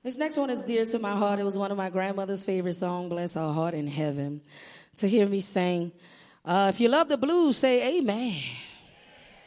This next one is dear to my heart. It was one of my grandmother's favorite songs, Bless Her Heart in Heaven. To hear me sing. If you love the blues, say amen.